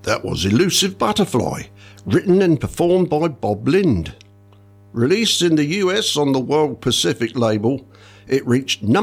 That was Elusive Butterfly, written and performed by Bob Lind. Released in the US on the World Pacific label, it reached